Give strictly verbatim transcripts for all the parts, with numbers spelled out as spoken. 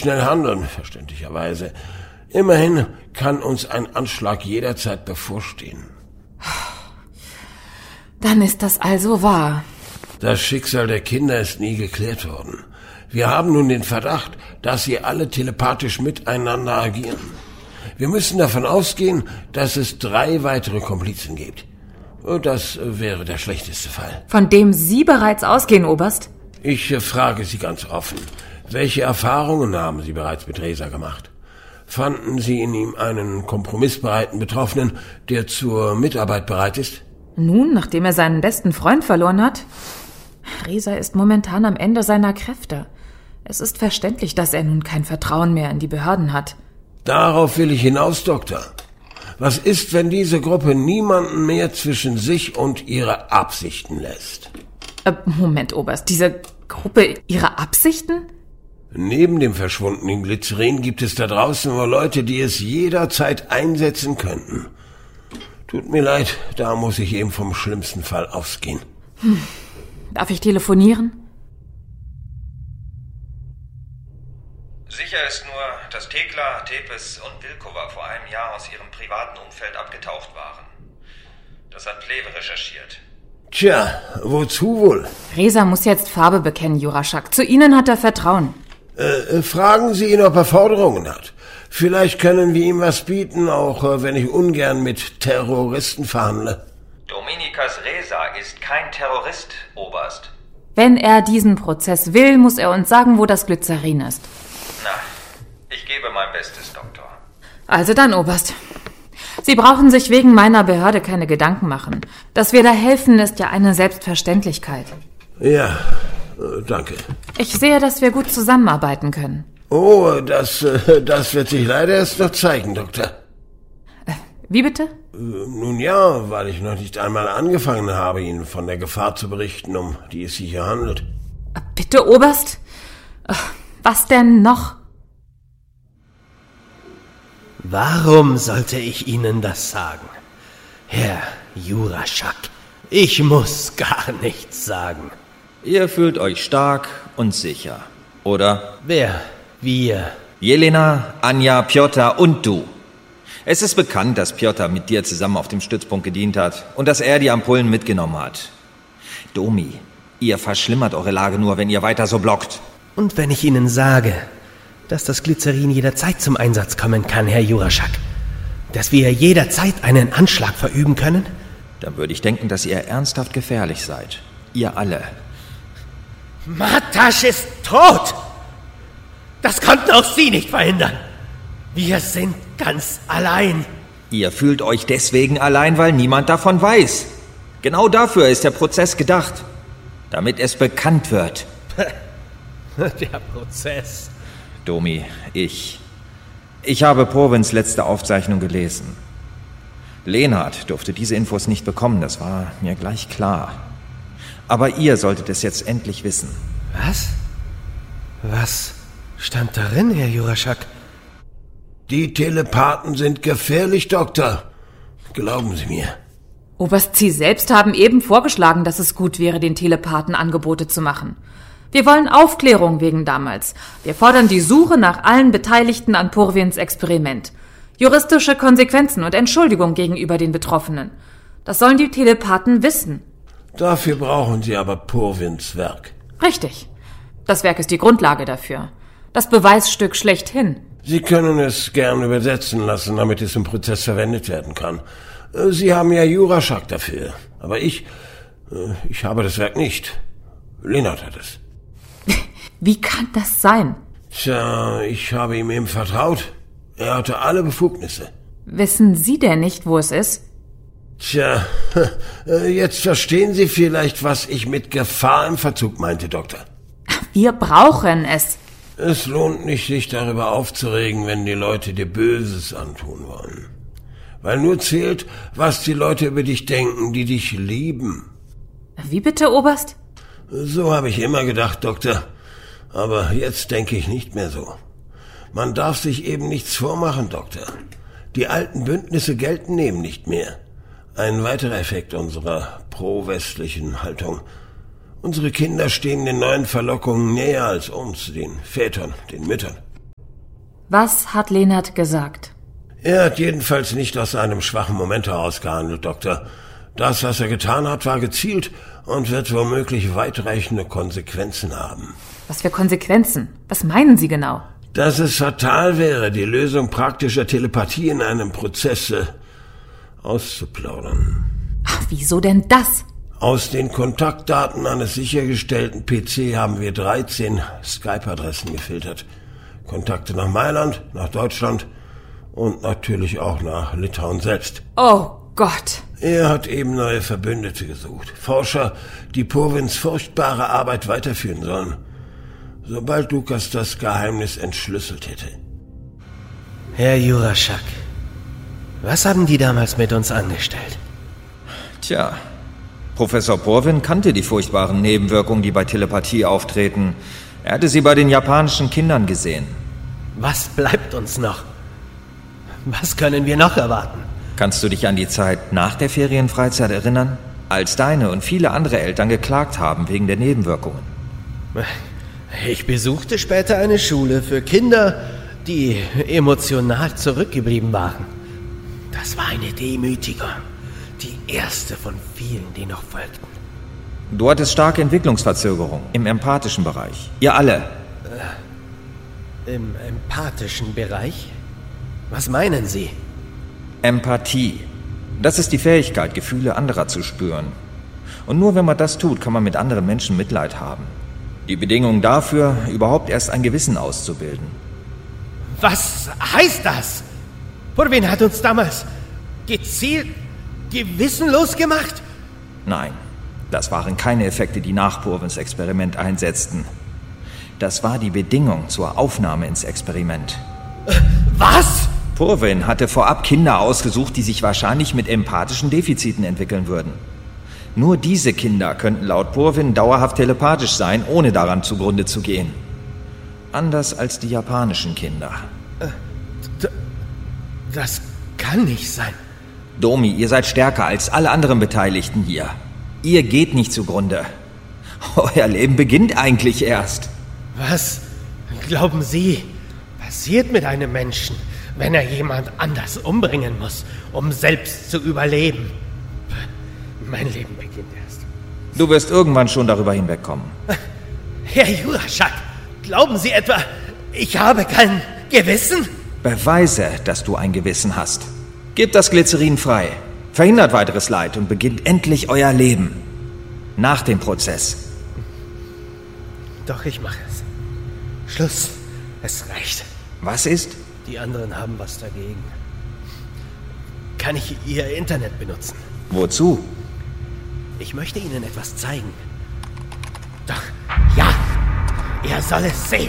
schnell handeln, verständlicherweise. Immerhin kann uns ein Anschlag jederzeit bevorstehen. Dann ist das also wahr. Das Schicksal der Kinder ist nie geklärt worden. Wir haben nun den Verdacht, dass sie alle telepathisch miteinander agieren. Wir müssen davon ausgehen, dass es drei weitere Komplizen gibt. Das wäre der schlechteste Fall. Von dem Sie bereits ausgehen, Oberst? Ich frage Sie ganz offen. Welche Erfahrungen haben Sie bereits mit Reza gemacht? Fanden Sie in ihm einen kompromissbereiten Betroffenen, der zur Mitarbeit bereit ist? Nun, nachdem er seinen besten Freund verloren hat? Reza ist momentan am Ende seiner Kräfte. Es ist verständlich, dass er nun kein Vertrauen mehr in die Behörden hat. Darauf will ich hinaus, Doktor. Was ist, wenn diese Gruppe niemanden mehr zwischen sich und ihre Absichten lässt? Äh, Moment, Oberst, diese Gruppe, ihre Absichten? Neben dem verschwundenen Glycerin gibt es da draußen wohl Leute, die es jederzeit einsetzen könnten. Tut mir leid, da muss ich eben vom schlimmsten Fall ausgehen. Hm. Darf ich telefonieren? Sicher ist nur, dass Tekla, Tepes und Vilkova vor einem Jahr aus ihrem privaten Umfeld abgetaucht waren. Das hat Pleve recherchiert. Tja, wozu wohl? Reza muss jetzt Farbe bekennen, Juraschak. Zu Ihnen hat er Vertrauen. Äh, fragen Sie ihn, ob er Forderungen hat. Vielleicht können wir ihm was bieten, auch äh, wenn ich ungern mit Terroristen verhandle. Dominikas Reza ist kein Terrorist, Oberst. Wenn er diesen Prozess will, muss er uns sagen, wo das Glycerin ist. Na, ich gebe mein Bestes, Doktor. Also dann, Oberst. Sie brauchen sich wegen meiner Behörde keine Gedanken machen. Dass wir da helfen, ist ja eine Selbstverständlichkeit. Ja, äh, danke. Ich sehe, dass wir gut zusammenarbeiten können. Oh, das, äh, das wird sich leider erst noch zeigen, Doktor. Äh, wie bitte? Äh, nun ja, weil ich noch nicht einmal angefangen habe, Ihnen von der Gefahr zu berichten, um die es sich hier handelt. Äh, bitte, Oberst? Äh, was denn noch? Warum sollte ich Ihnen das sagen? Herr Juraschak, ich muss gar nichts sagen. Ihr fühlt euch stark und sicher, oder? Wer? Wir? Jelena, Anja, Pjotr und du. Es ist bekannt, dass Pjotr mit dir zusammen auf dem Stützpunkt gedient hat und dass er die Ampullen mitgenommen hat. Domi, ihr verschlimmert eure Lage nur, wenn ihr weiter so blockt. Und wenn ich Ihnen sage, dass das Glycerin jederzeit zum Einsatz kommen kann, Herr Juraschak, dass wir jederzeit einen Anschlag verüben können? Dann würde ich denken, dass ihr ernsthaft gefährlich seid. Ihr alle. Matasch ist tot! Das konnten auch Sie nicht verhindern. Wir sind ganz allein. Ihr fühlt euch deswegen allein, weil niemand davon weiß. Genau dafür ist der Prozess gedacht. Damit es bekannt wird. Der Prozess. Domi, ich... Ich habe Provins letzte Aufzeichnung gelesen. Lenard durfte diese Infos nicht bekommen, das war mir gleich klar. Aber ihr solltet es jetzt endlich wissen. Was? Was stand darin, Herr Juraschak? Die Telepathen sind gefährlich, Doktor. Glauben Sie mir. Oberst, Sie selbst haben eben vorgeschlagen, dass es gut wäre, den Telepathen Angebote zu machen. Wir wollen Aufklärung wegen damals. Wir fordern die Suche nach allen Beteiligten an Purvins Experiment. Juristische Konsequenzen und Entschuldigung gegenüber den Betroffenen. Das sollen die Telepathen wissen. Dafür brauchen Sie aber Purvins Werk. Richtig. Das Werk ist die Grundlage dafür. Das Beweisstück schlechthin. Sie können es gern übersetzen lassen, damit es im Prozess verwendet werden kann. Sie haben ja Juraschak dafür. Aber ich, ich habe das Werk nicht. Lenard hat es. Wie kann das sein? Tja, ich habe ihm eben vertraut. Er hatte alle Befugnisse. Wissen Sie denn nicht, wo es ist? Tja, jetzt verstehen Sie vielleicht, was ich mit Gefahr im Verzug meinte, Doktor. Wir brauchen es. Es lohnt nicht, sich darüber aufzuregen, wenn die Leute dir Böses antun wollen. Weil nur zählt, was die Leute über dich denken, die dich lieben. Wie bitte, Oberst? So habe ich immer gedacht, Doktor. Aber jetzt denke ich nicht mehr so. Man darf sich eben nichts vormachen, Doktor. Die alten Bündnisse gelten eben nicht mehr. Ein weiterer Effekt unserer pro-westlichen Haltung. Unsere Kinder stehen den neuen Verlockungen näher als uns, den Vätern, den Müttern. Was hat Lenard gesagt? Er hat jedenfalls nicht aus einem schwachen Moment heraus gehandelt, Doktor. Das, was er getan hat, war gezielt und wird womöglich weitreichende Konsequenzen haben. Was für Konsequenzen? Was meinen Sie genau? Dass es fatal wäre, die Lösung praktischer Telepathie in einem Prozess äh, auszuplaudern. Ach, wieso denn das? Aus den Kontaktdaten eines sichergestellten P C haben wir dreizehn Skype-Adressen gefiltert. Kontakte nach Mailand, nach Deutschland und natürlich auch nach Litauen selbst. Oh Gott! Er hat eben neue Verbündete gesucht. Forscher, die Purvins furchtbare Arbeit weiterführen sollen. Sobald Lukas das Geheimnis entschlüsselt hätte. Herr Juraschak, was haben die damals mit uns angestellt? Tja, Professor Purvin kannte die furchtbaren Nebenwirkungen, die bei Telepathie auftreten. Er hatte sie bei den japanischen Kindern gesehen. Was bleibt uns noch? Was können wir noch erwarten? Kannst du dich an die Zeit nach der Ferienfreizeit erinnern? Als deine und viele andere Eltern geklagt haben wegen der Nebenwirkungen. Ich besuchte später eine Schule für Kinder, die emotional zurückgeblieben waren. Das war eine Demütigung. Die erste von vielen, die noch folgten. Du hattest starke Entwicklungsverzögerung im empathischen Bereich. Ihr alle. Äh, Im empathischen Bereich? Was meinen Sie? Empathie. Das ist die Fähigkeit, Gefühle anderer zu spüren. Und nur wenn man das tut, kann man mit anderen Menschen Mitleid haben. Die Bedingung dafür, überhaupt erst ein Gewissen auszubilden. Was heißt das? Purvin hat uns damals gezielt gewissenlos gemacht? Nein, das waren keine Effekte, die nach Purvins Experiment einsetzten. Das war die Bedingung zur Aufnahme ins Experiment. Was? Purvin hatte vorab Kinder ausgesucht, die sich wahrscheinlich mit empathischen Defiziten entwickeln würden. Nur diese Kinder könnten laut Purvin dauerhaft telepathisch sein, ohne daran zugrunde zu gehen. Anders als die japanischen Kinder. Das kann nicht sein. Domi, ihr seid stärker als alle anderen Beteiligten hier. Ihr geht nicht zugrunde. Euer Leben beginnt eigentlich erst. Was glauben Sie, passiert mit einem Menschen, wenn er jemand anders umbringen muss, um selbst zu überleben? Mein Leben beginnt erst. Du wirst irgendwann schon darüber hinwegkommen. Herr Juraschak, glauben Sie etwa, ich habe kein Gewissen? Beweise, dass du ein Gewissen hast. Gebt das Glycerin frei, verhindert weiteres Leid und beginnt endlich euer Leben. Nach dem Prozess. Doch, ich mache es. Schluss. Es reicht. Was ist? Die anderen haben was dagegen. Kann ich Ihr Internet benutzen? Wozu? Ich möchte Ihnen etwas zeigen. Doch, ja, er soll es sehen.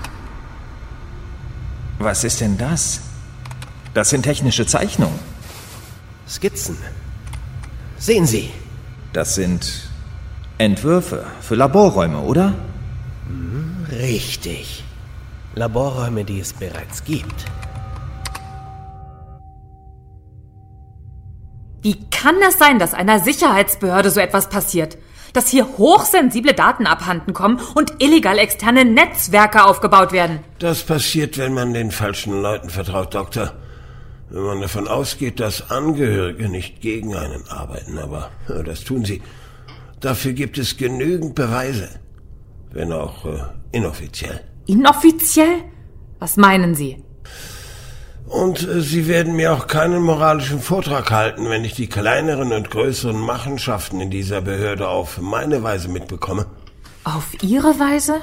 Was ist denn das? Das sind technische Zeichnungen. Skizzen. Sehen Sie. Das sind Entwürfe für Laborräume, oder? Hm, richtig. Laborräume, die es bereits gibt. Wie kann es sein, dass einer Sicherheitsbehörde so etwas passiert? Dass hier hochsensible Daten abhanden kommen und illegal externe Netzwerke aufgebaut werden? Das passiert, wenn man den falschen Leuten vertraut, Doktor. Wenn man davon ausgeht, dass Angehörige nicht gegen einen arbeiten, aber ja, das tun sie. Dafür gibt es genügend Beweise, wenn auch äh, inoffiziell. Inoffiziell? Was meinen Sie? Und äh, Sie werden mir auch keinen moralischen Vortrag halten, wenn ich die kleineren und größeren Machenschaften in dieser Behörde auf meine Weise mitbekomme. Auf Ihre Weise?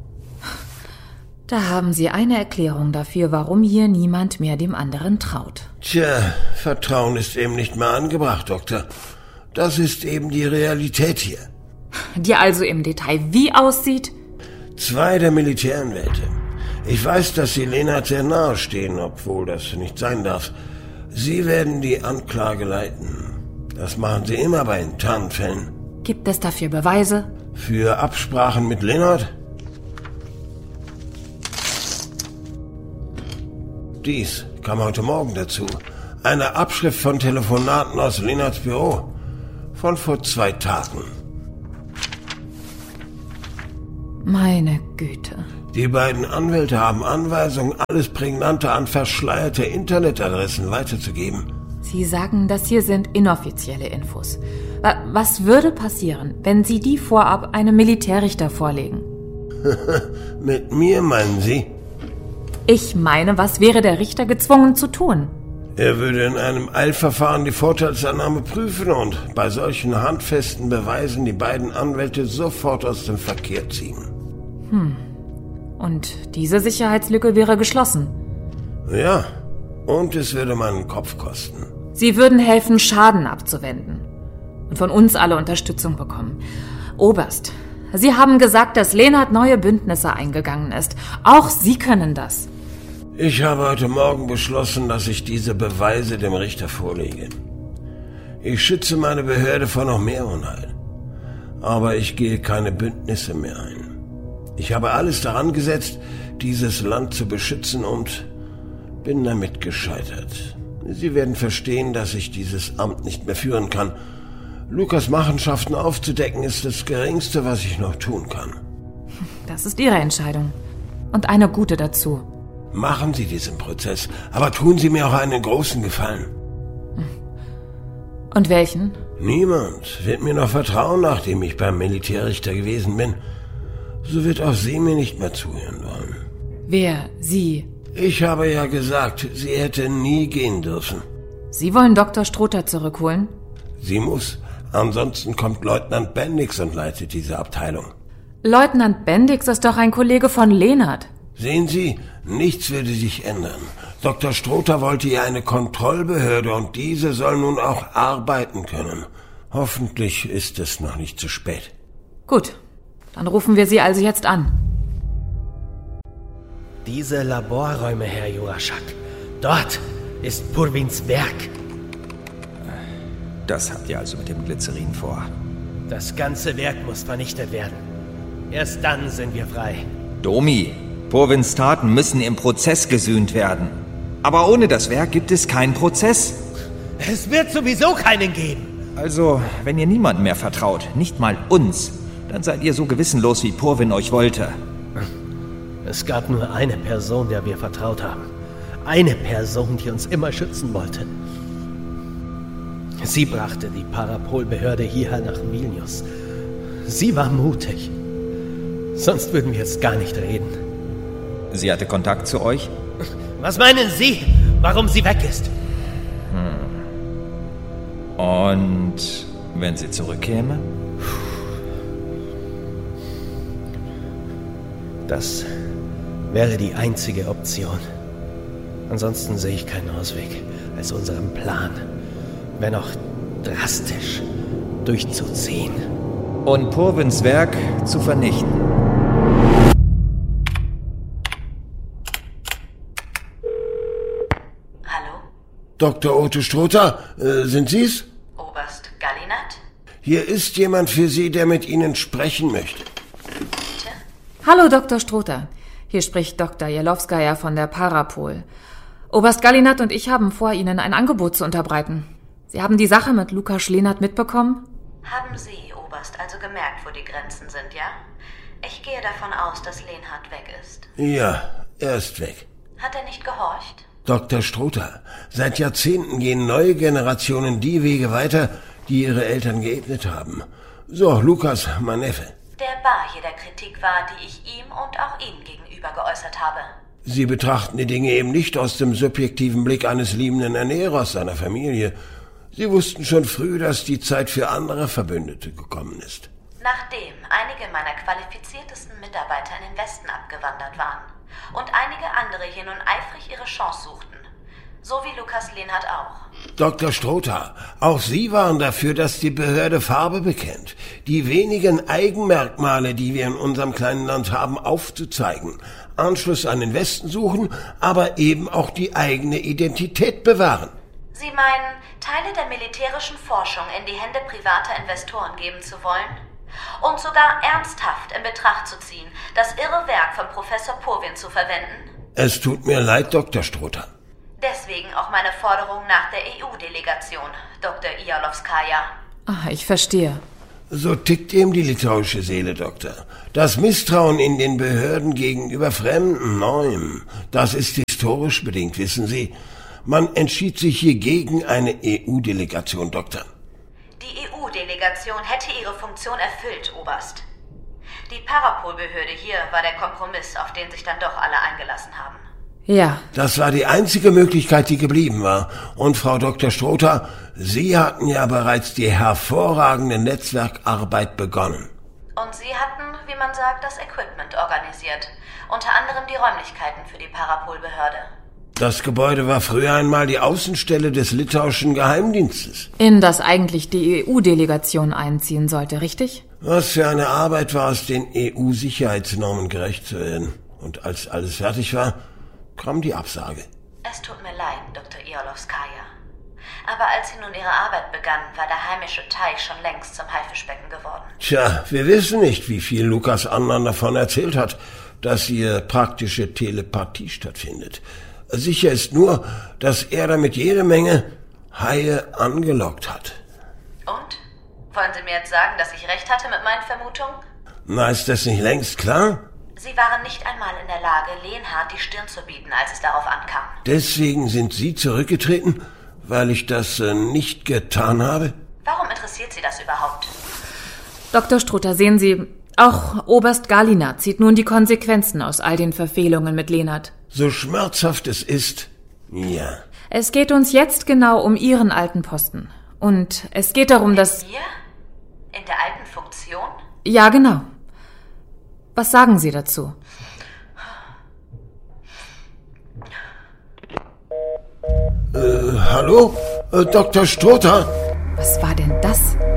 Da haben Sie eine Erklärung dafür, warum hier niemand mehr dem anderen traut. Tja, Vertrauen ist eben nicht mehr angebracht, Doktor. Das ist eben die Realität hier. Die also im Detail wie aussieht? Zwei der Militäranwälte. Ich weiß, dass Sie Lenard sehr nahe stehen, obwohl das nicht sein darf. Sie werden die Anklage leiten. Das machen Sie immer bei internen Fällen. Gibt es dafür Beweise? Für Absprachen mit Lenard? Dies kam heute Morgen dazu. Eine Abschrift von Telefonaten aus Lenards Büro. Von vor zwei Tagen. Meine Güte. Die beiden Anwälte haben Anweisungen, alles Prägnante an verschleierte Internetadressen weiterzugeben. Sie sagen, das hier sind inoffizielle Infos. Was würde passieren, wenn Sie die vorab einem Militärrichter vorlegen? Mit mir, meinen Sie? Ich meine, was wäre der Richter gezwungen zu tun? Er würde in einem Eilverfahren die Vorteilsannahme prüfen und bei solchen handfesten Beweisen die beiden Anwälte sofort aus dem Verkehr ziehen. Hm. Und diese Sicherheitslücke wäre geschlossen? Ja, und es würde meinen Kopf kosten. Sie würden helfen, Schaden abzuwenden. Und von uns alle Unterstützung bekommen. Oberst, Sie haben gesagt, dass Lenard neue Bündnisse eingegangen ist. Auch Sie können das. Ich habe heute Morgen beschlossen, dass ich diese Beweise dem Richter vorlege. Ich schütze meine Behörde vor noch mehr Unheil. Aber ich gehe keine Bündnisse mehr ein. Ich habe alles daran gesetzt, dieses Land zu beschützen und bin damit gescheitert. Sie werden verstehen, dass ich dieses Amt nicht mehr führen kann. Lukas' Machenschaften aufzudecken ist das Geringste, was ich noch tun kann. Das ist Ihre Entscheidung. Und eine gute dazu. Machen Sie diesen Prozess, aber tun Sie mir auch einen großen Gefallen. Und welchen? Niemand wird mir noch vertrauen, nachdem ich beim Militärrichter gewesen bin. So wird auch sie mir nicht mehr zuhören wollen. Wer? Sie? Ich habe ja gesagt, sie hätte nie gehen dürfen. Sie wollen Doktor Strother zurückholen? Sie muss. Ansonsten kommt Leutnant Bendix und leitet diese Abteilung. Leutnant Bendix ist doch ein Kollege von Lenard. Sehen Sie, nichts würde sich ändern. Doktor Strother wollte ja eine Kontrollbehörde und diese soll nun auch arbeiten können. Hoffentlich ist es noch nicht zu spät. Gut, dann rufen wir Sie also jetzt an. Diese Laborräume, Herr Juraschak. Dort ist Purwins Werk. Das habt ihr also mit dem Glycerin vor. Das ganze Werk muss vernichtet werden. Erst dann sind wir frei. Domi, Purwins Taten müssen im Prozess gesühnt werden. Aber ohne das Werk gibt es keinen Prozess. Es wird sowieso keinen geben. Also, wenn ihr niemandem mehr vertraut, nicht mal uns, dann seid ihr so gewissenlos, wie Purwin euch wollte. Es gab nur eine Person, der wir vertraut haben. Eine Person, die uns immer schützen wollte. Sie brachte die Parapol-Behörde hierher nach Vilnius. Sie war mutig. Sonst würden wir jetzt gar nicht reden. Sie hatte Kontakt zu euch? Was meinen Sie, warum sie weg ist? Hm. Und wenn sie zurückkäme? Das wäre die einzige Option. Ansonsten sehe ich keinen Ausweg, als unseren Plan, wenn auch drastisch, durchzuziehen. Und Purwins Werk zu vernichten. Hallo? Doktor Otto Strother, äh, sind Sie's? Oberst Gallinat? Hier ist jemand für Sie, der mit Ihnen sprechen möchte. Bitte? Hallo, Doktor Strother. Hier spricht Doktor Jelowskaja von der Parapol. Oberst Gallinat und ich haben vor, Ihnen ein Angebot zu unterbreiten. Sie haben die Sache mit Lukas Lenard mitbekommen? Haben Sie, Oberst, also gemerkt, wo die Grenzen sind, ja? Ich gehe davon aus, dass Lenard weg ist. Ja, er ist weg. Hat er nicht gehorcht? Doktor Strother, seit Jahrzehnten gehen neue Generationen die Wege weiter, die ihre Eltern geebnet haben. So, Lukas, mein Neffe. Der bar jeder Kritik war, die ich ihm und auch Ihnen gegenüber geäußert habe. Sie betrachten die Dinge eben nicht aus dem subjektiven Blick eines liebenden Ernährers seiner Familie. Sie wussten schon früh, dass die Zeit für andere Verbündete gekommen ist. Nachdem einige meiner qualifiziertesten Mitarbeiter in den Westen abgewandert waren und einige andere hier nun eifrig ihre Chance suchten, so wie Lukas Lenard auch. Doktor Strother, auch Sie waren dafür, dass die Behörde Farbe bekennt, die wenigen Eigenmerkmale, die wir in unserem kleinen Land haben, aufzuzeigen, Anschluss an den Westen suchen, aber eben auch die eigene Identität bewahren. Sie meinen, Teile der militärischen Forschung in die Hände privater Investoren geben zu wollen? Und sogar ernsthaft in Betracht zu ziehen, das irre Werk von Professor Purwin zu verwenden? Es tut mir leid, Doktor Strother. Deswegen auch meine Forderung nach der E U-Delegation, Doktor Jelowskaja. Ah, ich verstehe. So tickt eben die litauische Seele, Doktor. Das Misstrauen in den Behörden gegenüber Fremden, Neuem, das ist historisch bedingt, wissen Sie. Man entschied sich hier gegen eine E U-Delegation, Doktor. Die E U-Delegation hätte ihre Funktion erfüllt, Oberst. Die Parapol-Behörde hier war der Kompromiss, auf den sich dann doch alle eingelassen haben. Ja. Das war die einzige Möglichkeit, die geblieben war. Und Frau Doktor Strother, Sie hatten ja bereits die hervorragende Netzwerkarbeit begonnen. Und Sie hatten, wie man sagt, das Equipment organisiert. Unter anderem die Räumlichkeiten für die Parapol-Behörde. Das Gebäude war früher einmal die Außenstelle des litauischen Geheimdienstes. In das eigentlich die E U-Delegation einziehen sollte, richtig? Was für eine Arbeit war es, den E U-Sicherheitsnormen gerecht zu werden. Und als alles fertig war, kam die Absage. Es tut mir leid, Doktor Iolowskaja. Aber als Sie nun Ihre Arbeit begann, war der heimische Teich schon längst zum Haifischbecken geworden. Tja, wir wissen nicht, wie viel Lukas Annan davon erzählt hat, dass hier praktische Telepathie stattfindet. Sicher ist nur, dass er damit jede Menge Haie angelockt hat. Und? Wollen Sie mir jetzt sagen, dass ich recht hatte mit meinen Vermutungen? Na, ist das nicht längst klar? Sie waren nicht einmal in der Lage, Leonhard die Stirn zu bieten, als es darauf ankam. Deswegen sind Sie zurückgetreten, weil ich das äh, nicht getan habe? Warum interessiert Sie das überhaupt? Doktor Strother, sehen Sie, auch Oberst Galina zieht nun die Konsequenzen aus all den Verfehlungen mit Leonhard. So schmerzhaft es ist, ja. Es geht uns jetzt genau um Ihren alten Posten. Und es geht darum, dass... Mir? In der alten Funktion? Ja, genau. Was sagen Sie dazu? Äh, hallo? Äh, Doktor Strother? Was war denn das?